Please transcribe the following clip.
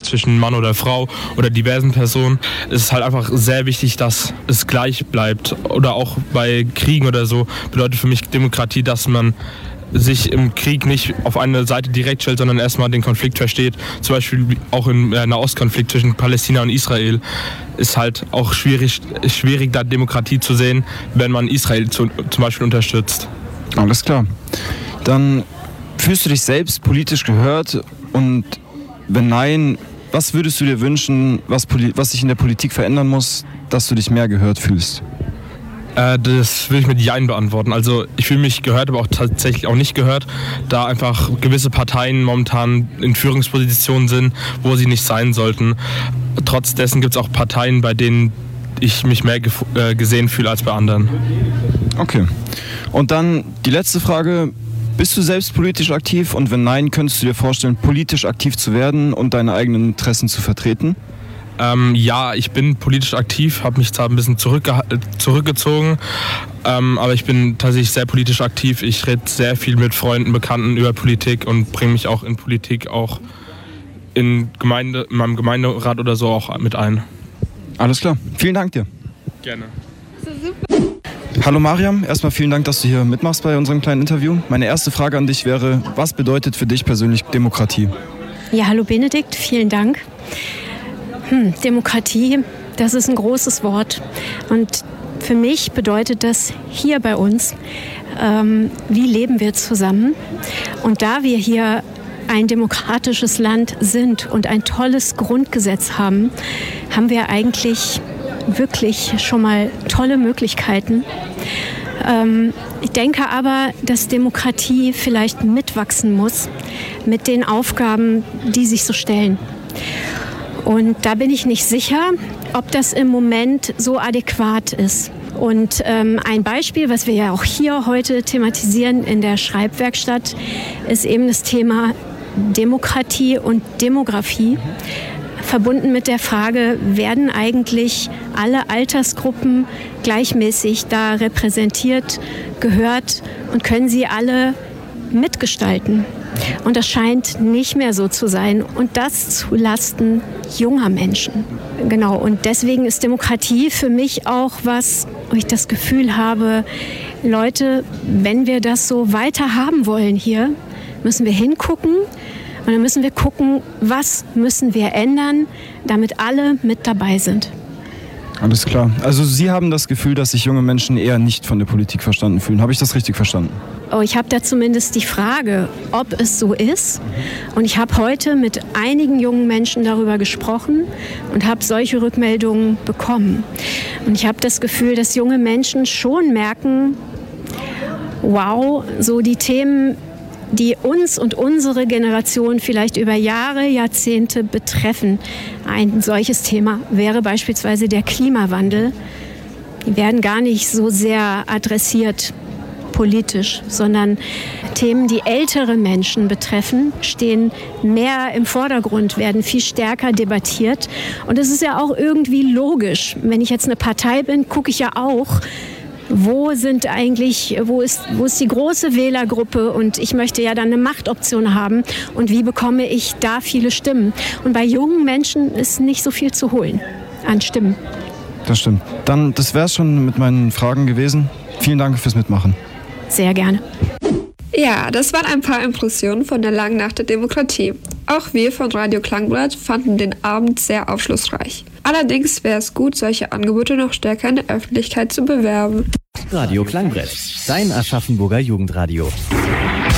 zwischen Mann oder Frau oder diversen Personen. Es ist halt einfach sehr wichtig, dass es gleich bleibt. Oder auch bei Kriegen oder so bedeutet für mich Demokratie, dass man sich im Krieg nicht auf eine Seite direkt stellt, sondern erstmal den Konflikt versteht. Zum Beispiel auch im Nahostkonflikt zwischen Palästina und Israel ist halt auch schwierig da Demokratie zu sehen, wenn man Israel zum Beispiel unterstützt. Alles klar. Dann fühlst du dich selbst politisch gehört und wenn nein, was würdest du dir wünschen, was sich in der Politik verändern muss, dass du dich mehr gehört fühlst? Das will ich mit Jein beantworten. Also ich fühle mich gehört, aber auch tatsächlich auch nicht gehört, da einfach gewisse Parteien momentan in Führungspositionen sind, wo sie nicht sein sollten. Trotz dessen gibt es auch Parteien, bei denen ich mich mehr gesehen fühle als bei anderen. Okay. Und dann die letzte Frage. Bist du selbst politisch aktiv? Und wenn nein, könntest du dir vorstellen, politisch aktiv zu werden und deine eigenen Interessen zu vertreten? Ja, ich bin politisch aktiv, habe mich zwar ein bisschen zurückgezogen, aber ich bin tatsächlich sehr politisch aktiv. Ich rede sehr viel mit Freunden, Bekannten über Politik und bringe mich auch in Politik auch in meinem Gemeinderat oder so auch mit ein. Alles klar, vielen Dank dir. Gerne. Hallo Mariam, erstmal vielen Dank, dass du hier mitmachst bei unserem kleinen Interview. Meine erste Frage an dich wäre, was bedeutet für dich persönlich Demokratie? Ja, hallo Benedikt, vielen Dank. Demokratie, das ist ein großes Wort. Und für mich bedeutet das hier bei uns, wie leben wir zusammen? Und da wir hier ein demokratisches Land sind und ein tolles Grundgesetz haben, haben wir eigentlich wirklich schon mal tolle Möglichkeiten. Ich denke aber, dass Demokratie vielleicht mitwachsen muss mit den Aufgaben, die sich so stellen. Und da bin ich nicht sicher, ob das im Moment so adäquat ist. Und ein Beispiel, was wir ja auch hier heute thematisieren in der Schreibwerkstatt, ist eben das Thema Demokratie und Demografie. Verbunden mit der Frage, werden eigentlich alle Altersgruppen gleichmäßig da repräsentiert, gehört und können sie alle mitgestalten? Und das scheint nicht mehr so zu sein. Und das zu Lasten junger Menschen. Genau. Und deswegen ist Demokratie für mich auch was, wo ich das Gefühl habe, Leute, wenn wir das so weiter haben wollen hier, müssen wir hingucken. Und dann müssen wir gucken, was müssen wir ändern, damit alle mit dabei sind. Alles klar. Also Sie haben das Gefühl, dass sich junge Menschen eher nicht von der Politik verstanden fühlen. Habe ich das richtig verstanden? Oh, ich habe da zumindest die Frage, ob es so ist. Und ich habe heute mit einigen jungen Menschen darüber gesprochen und habe solche Rückmeldungen bekommen. Und ich habe das Gefühl, dass junge Menschen schon merken, wow, so die Themen, die uns und unsere Generation vielleicht über Jahre, Jahrzehnte betreffen. Ein solches Thema wäre beispielsweise der Klimawandel. Die werden gar nicht so sehr adressiert politisch, sondern Themen, die ältere Menschen betreffen, stehen mehr im Vordergrund, werden viel stärker debattiert. Und es ist ja auch irgendwie logisch. Wenn ich jetzt eine Partei bin, gucke ich ja auch, wo ist die große Wählergruppe und ich möchte ja dann eine Machtoption haben und wie bekomme ich da viele Stimmen? Und bei jungen Menschen ist nicht so viel zu holen an Stimmen. Das stimmt. Dann, das wäre es schon mit meinen Fragen gewesen. Vielen Dank fürs Mitmachen. Sehr gerne. Ja, das waren ein paar Impressionen von der langen Nacht der Demokratie. Auch wir von Radio Klangblatt fanden den Abend sehr aufschlussreich. Allerdings wäre es gut, solche Angebote noch stärker in der Öffentlichkeit zu bewerben. Radio Klangbrett, dein Aschaffenburger Jugendradio.